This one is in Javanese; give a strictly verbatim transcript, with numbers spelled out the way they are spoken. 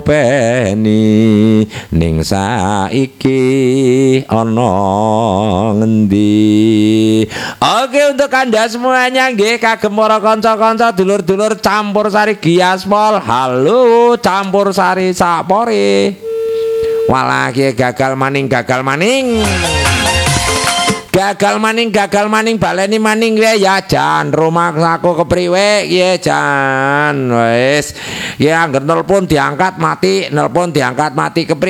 Peni ning saiki ana ngendi. Oke, untuk Anda semuanya nggih kagem para kanca-kanca dulur-dulur Campur Sari Giaspol. Halo Campur Sari Sapore. Walah gagal maning gagal maning. Gagal maning gagal maning baleni maning ya jan rumah aku kepriwe ya jan wis ya angger nelpon diangkat mati nelpon diangkat mati kepriwe